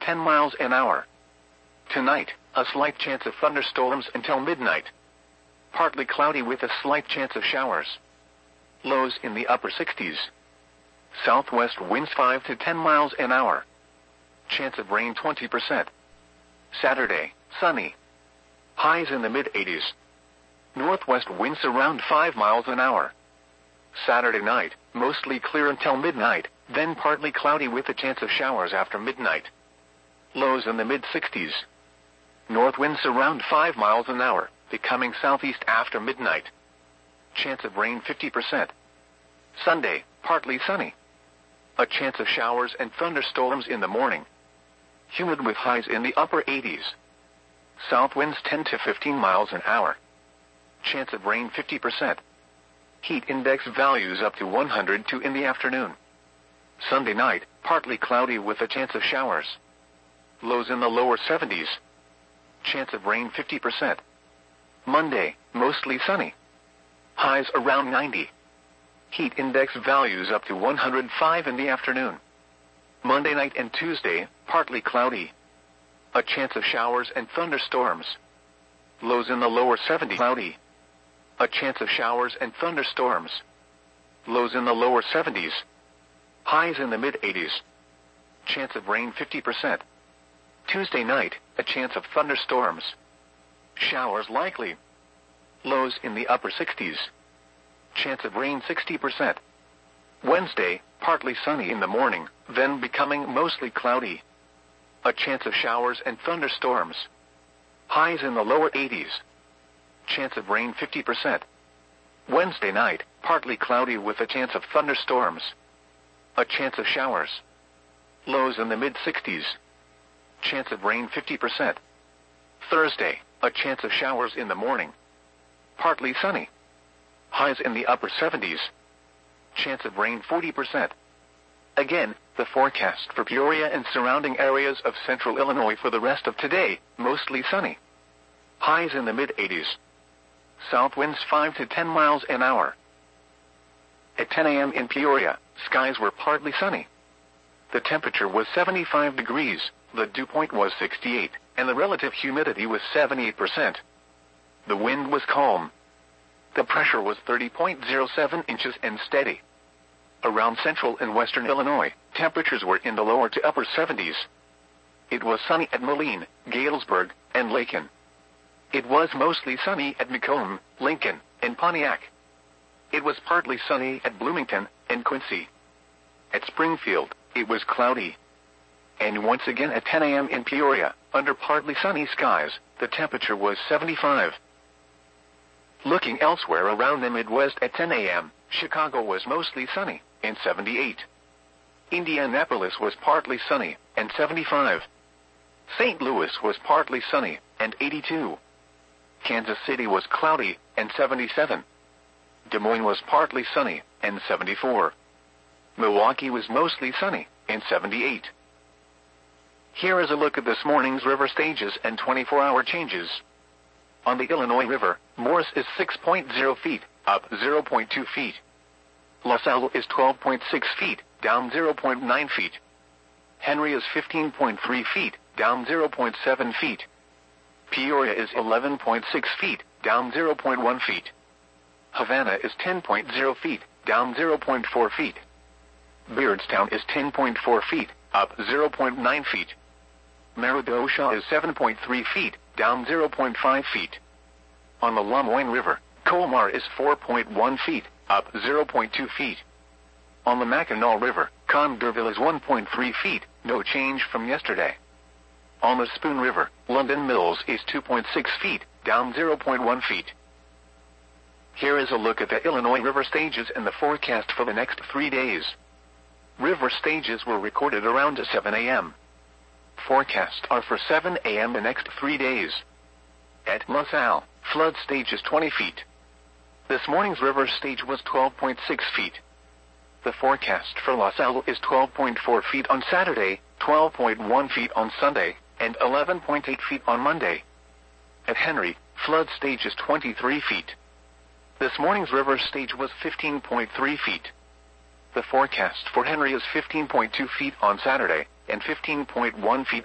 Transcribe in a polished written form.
10 miles an hour. Tonight, a slight chance of thunderstorms until midnight. Partly cloudy with a slight chance of showers. Lows in the upper 60s. Southwest winds 5 to 10 miles an hour. Chance of rain 20%. Saturday, sunny. Highs in the mid-80s. Northwest winds around 5 miles an hour. Saturday night, mostly clear until midnight, then partly cloudy with a chance of showers after midnight. Lows in the mid-60s. North winds around 5 miles an hour, becoming southeast after midnight. Chance of rain 50%. Sunday, partly sunny. A chance of showers and thunderstorms in the morning. Humid with highs in the upper 80s. South winds 10 to 15 miles an hour. Chance of rain 50%. Heat index values up to 102 in the afternoon. Sunday night, partly cloudy with a chance of showers. Lows in the lower 70s. Chance of rain 50%. Monday, mostly sunny. Highs around 90. Heat index values up to 105 in the afternoon. Monday night and Tuesday, partly cloudy. A chance of showers and thunderstorms. Lows in the lower 70s. Cloudy. A chance of showers and thunderstorms. Lows in the lower 70s. Highs in the mid-80s. Chance of rain 50%. Tuesday night, a chance of thunderstorms. Showers likely. Lows in the upper 60s. Chance of rain 60%. Wednesday, partly sunny in the morning, then becoming mostly cloudy. A chance of showers and thunderstorms. Highs in the lower 80s. Chance of rain 50%. Wednesday night, partly cloudy with a chance of thunderstorms. A chance of showers. Lows in the mid-60s. Chance of rain 50%. Thursday, a chance of showers in the morning. Partly sunny. Highs in the upper 70s. Chance of rain 40%. Again, the forecast for Peoria and surrounding areas of central Illinois for the rest of today, mostly sunny. Highs in the mid-80s. South winds 5 to 10 miles an hour. At 10 a.m. in Peoria, skies were partly sunny. The temperature was 75 degrees, the dew point was 68, and the relative humidity was 78%. The wind was calm. The pressure was 30.07 inches and steady. Around central and western Illinois, temperatures were in the lower to upper 70s. It was sunny at Moline, Galesburg, and Lakin. It was mostly sunny at Macomb, Lincoln, and Pontiac. It was partly sunny at Bloomington and Quincy. At Springfield, it was cloudy. And once again at 10 a.m. in Peoria, under partly sunny skies, the temperature was 75. Looking elsewhere around the Midwest at 10 a.m., Chicago was mostly sunny, and 78. Indianapolis was partly sunny, and 75. St. Louis was partly sunny, and 82. Kansas City was cloudy, and 77. Des Moines was partly sunny, and 74. Milwaukee was mostly sunny, and 78. Here is a look at this morning's river stages and 24-hour changes. On the Illinois River, Morris is 6.0 feet, up 0.2 feet. LaSalle is 12.6 feet, down 0.9 feet. Henry is 15.3 feet, down 0.7 feet. Peoria is 11.6 feet, down 0.1 feet. Havana is 10.0 feet, down 0.4 feet. Beardstown is 10.4 feet, up 0.9 feet. Meridosha is 7.3 feet, down 0.5 feet. On the LeMoyne River, Colmar is 4.1 feet, up 0.2 feet. On the Mackinac River, Congerville is 1.3 feet, no change from yesterday. On the Spoon River, London Mills is 2.6 feet, down 0.1 feet. Here is a look at the Illinois river stages and the forecast for the next 3 days. River stages were recorded around 7 a.m. Forecasts are for 7 a.m. the next 3 days. At LaSalle, flood stage is 20 feet. This morning's river stage was 12.6 feet. The forecast for LaSalle is 12.4 feet on Saturday, 12.1 feet on Sunday, and 11.8 feet on Monday. At Henry, flood stage is 23 feet. This morning's river stage was 15.3 feet. The forecast for Henry is 15.2 feet on Saturday, and 15.1 feet